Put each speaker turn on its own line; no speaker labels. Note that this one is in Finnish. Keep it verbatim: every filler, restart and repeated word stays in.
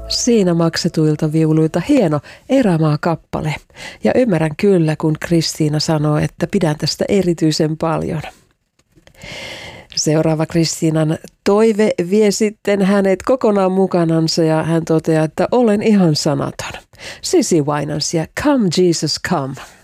Siinä maksetuilta viuluilta hieno erämaa-kappale. Ja ymmärrän kyllä, kun Kristiina sanoo, että pidän tästä erityisen paljon. Seuraava Kristiinan toive vie sitten hänet kokonaan mukanansa ja hän toteaa, että olen ihan sanaton. Sisi Winans ja Come Jesus Come.